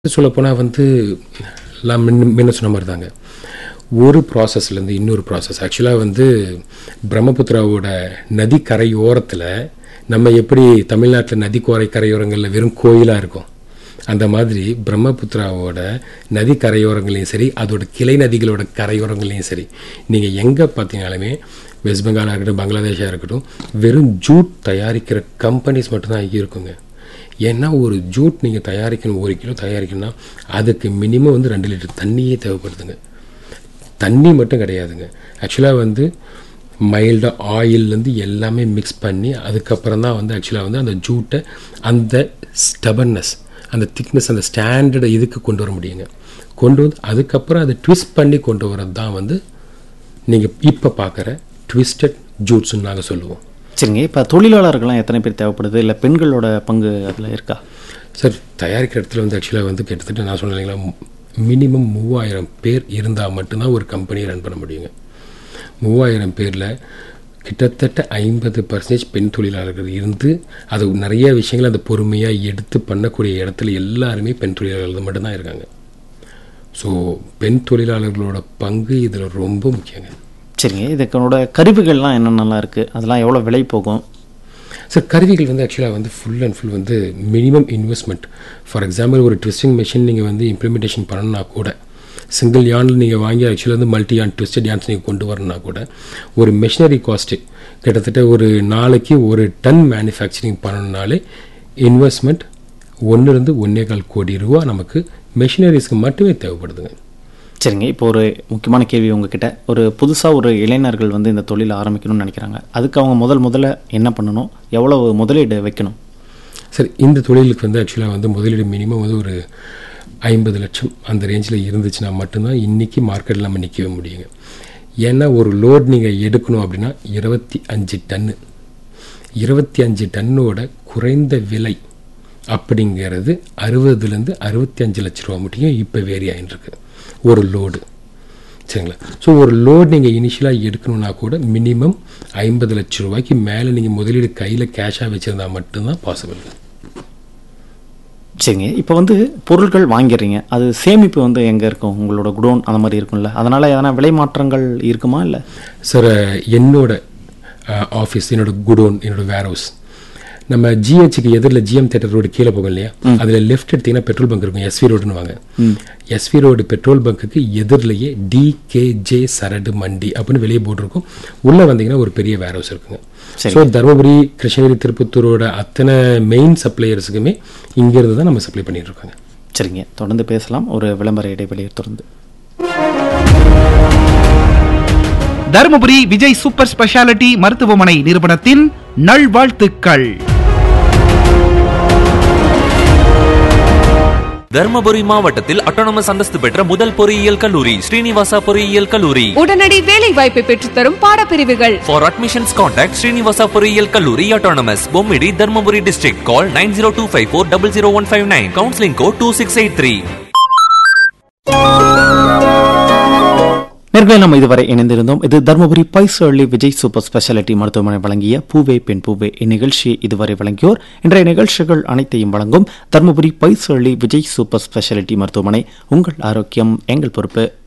சொல்லப்போனால் வந்து நான் முன்ன சொன்ன மாதிரி தாங்க. ஒரு ப்ராசஸ்லேருந்து இன்னொரு ப்ராசஸ் ஆக்சுவலாக வந்து பிரம்மபுத்திராவோட நதி கரையோரத்தில் நம்ம எப்படி தமிழ்நாட்டில் நதி கரையோரங்களில் வெறும் கோயிலாக இருக்கும், அந்த மாதிரி பிரம்மபுத்திராவோட நதி கரையோரங்களையும் சரி, அதோட கிளை நதிகளோட கரையோரங்களையும் சரி, நீங்கள் எங்கே பார்த்தீங்கனாலுமே வெஸ்ட் பெங்காலாக இருக்கட்டும், பங்களாதேஷாக இருக்கட்டும், வெறும் ஜூட் தயாரிக்கிற கம்பெனிஸ் மட்டும்தான் இங்கே இருக்குங்க. ஏன்னா ஒரு ஜூட் நீங்கள் தயாரிக்கணும், 1 கிலோ தயாரிக்கணும்னா அதுக்கு மினிமம் வந்து 2 லிட்டர் தண்ணியே தேவைப்படுதுங்க. தண்ணி மட்டும் கிடையாதுங்க, ஆக்சுவலாக வந்து மைல்டாக ஆயில்லேருந்து எல்லாமே மிக்ஸ் பண்ணி அதுக்கப்புறம் தான் வந்து ஆக்சுவலாக வந்து அந்த ஜூட்டை அந்த ஸ்டபன்னஸ், அந்த திக்னஸ், அந்த ஸ்டாண்டர்டை இதுக்கு கொண்டு வர முடியுங்க. கொண்டு வந்து அதுக்கப்புறம் அதை ட்விஸ்ட் பண்ணி கொண்டு வரது தான் வந்து நீங்கள் இப்போ பார்க்குற ட்விஸ்டட் ஜூட்ஸ்ன்னு நாங்கள் சொல்லுவோம். சரிங்க, இப்போ தொழிலாளர்கள்லாம் எத்தனை பேர் தேவைப்படுது, இல்லை பெண்களோட பங்கு அதில் இருக்கா? சார், தயாரிக்கிற இடத்துல வந்து ஆக்சுவலாக வந்து கிட்டத்தட்ட நான் சொன்னேன் இல்லைங்களா, மினிமம் 3000 பேர் இருந்தால் மட்டும்தான் ஒரு கம்பெனியை ரன் பண்ண முடியுங்க. 3000 பேரில் கிட்டத்தட்ட 50% பெண் தொழிலாளர்கள் இருந்து அது நிறைய விஷயங்கள் அந்த பொறுமையாக எடுத்து பண்ணக்கூடிய இடத்துல எல்லாருமே பெண் தொழிலாளர்கள் மட்டும்தான் இருக்காங்க. ஸோ பெண் தொழிலாளர்களோட பங்கு இதில் ரொம்ப முக்கியங்க. சரிங்க, இதுக்கனோட கருவிகள்லாம் என்னென்னலாம் இருக்குது, அதெல்லாம் எவ்வளோ விலை போகும்? சார், கருவிகள் வந்து ஆக்சுவலாக வந்து ஃபுல் அண்ட் ஃபுல் வந்து மினிமம் இன்வெஸ்ட்மெண்ட். ஃபார் எக்ஸாம்பிள் ஒரு ட்விஸ்டிங் மிஷின் நீங்கள் வந்து இம்ப்ளிமெண்டேஷன் பண்ணணுன்னா கூட, சிங்கிள் யானில் நீங்கள் வாங்கி ஆக்சுவலாக வந்து மல்டி யான் ட்விஸ்டட் யான்ஸ் நீங்கள் கொண்டு வரணுன்னா கூட ஒரு மெஷினரி காஸ்ட்டு கிட்டத்தட்ட ஒரு நாளைக்கு 1 டன் மேனுஃபேக்சரிங் பண்ணணுன்னாலே இன்வெஸ்ட்மெண்ட் 1 to 1.25 கோடி ரூபா நமக்கு மெஷினரிஸ்க்கு மட்டுமே தேவைப்படுதுங்க. சரிங்க, இப்போ ஒரு முக்கியமான கேள்வி உங்ககிட்ட. ஒரு புதுசாக ஒரு இளைஞர்கள் வந்து இந்த தொழில் ஆரம்பிக்கணும்னு நினைக்கிறாங்க, அதுக்கு அவங்க முதல்ல என்ன பண்ணணும், எவ்வளவு முதலீடு வைக்கணும்? சரி, இந்த தொழிலுக்கு வந்து ஆக்சுவலாக வந்து முதலீடு மினிமம் வந்து ஒரு 50 லட்சம் அந்த ரேஞ்சில் இருந்துச்சுன்னா மட்டும்தான் இன்றைக்கி மார்க்கெட்டில் நம்ம நிற்கவே முடியுங்க. ஏன்னா ஒரு லோட் நீங்கள் எடுக்கணும் அப்படின்னா 25 டன்னு, 25 டன்னோட குறைந்த விலை அப்படிங்கிறது 60 to 65 லட்ச ரூபா மட்டும் இப்போ வேரி ஆகிட்டு இருக்கு ஒரு லோடு. சரிங்களா? ஸோ ஒரு லோடு நீங்கள் இனிஷியலாக எடுக்கணும்னா கூட மினிமம் 50 லட்ச ரூபாய்க்கு மேலே நீங்கள் முதலீடு கையில் கேஷாக வச்சுருந்தா மட்டும்தான் பாசிபிள். சரிங்க, இப்போ வந்து பொருட்கள் வாங்கிடுறீங்க, அது சேமிப்பு வந்து எங்கே இருக்கும்? உங்களோட குடோன் அந்த மாதிரி இருக்கும்ல, அதனால் எதனா விலை மாற்றங்கள் இருக்குமா? இல்லை சார், என்னோட ஆஃபீஸ், என்னோட குடோன், என்னோட வேர் ஹவுஸ் நம்ம ஜிஹெச்சுக்கு எதிரில் ஜிஎம் தியேட்டர் ரோடு கீழே போகும் இல்லையா, அதில் லெஃப்ட் எடுத்தீங்கன்னா பெட்ரோல் பங்க் இருக்கும், எஸ்வி ரோடுன்னு வாங்க. எஸ்வி ரோடு பெட்ரோல் பங்க்குக்கு எதிரிலேயே DKJ சரடு மண்டி அப்படின்னு வெளியே போட்டிருக்கும். உள்ளே வந்தீங்கன்னா ஒரு பெரிய வேர் ஹவுஸ் இருக்குங்க. ஸோ தருமபுரி, கிருஷ்ணகிரி, திருப்பத்தூரோட அத்தனை மெயின் சப்ளையர்ஸுக்குமே இங்கேருந்து தான் நம்ம சப்ளை பண்ணிட்டு இருக்கோங்க. சரிங்க, தொடர்ந்து பேசலாம் ஒரு விளம்பர இடைவெளியை தொடர்ந்து. தருமபுரி விஜய் சூப்பர் ஸ்பெஷாலிட்டி மருத்துவமனை நிறுவனத்தின் நல்வாழ்த்துக்கள். தர்மபுரி மாவட்டத்தில் அட்டானமஸ் அந்தஸ்து பெற்ற முதல் பொறியியல் கல்லூரி ஸ்ரீனிவாசா பொறியியல் கல்லூரி. உடனடி வேலை வாய்ப்பை பெற்றுத்தரும் பாடப்பிரிவுகள். For admissions contact ஸ்ரீனிவாசா பொறியியல் கல்லூரி autonomous, Bommidi, Dharmapuri district. Call 9025400159. Counseling code 2683. நேர்களை நம்ம இதுவரை இணைந்திருந்தோம். இது தருமபுரி பைசர்லி விஜய் சூப்பர் ஸ்பெஷாலிட்டி மருத்துவமனை வழங்கிய பூவே பெண் பூவே. இந்நிகழ்ச்சியை இதுவரை வழங்கியோர் இன்றைய நிகழ்ச்சிகள் அனைத்தையும் வழங்கும் தருமபுரி பைசர்லி விஜய் சூப்பர் ஸ்பெஷாலிட்டி மருத்துவமனை. உங்கள் ஆரோக்கியம் எங்கள் பொறுப்பு.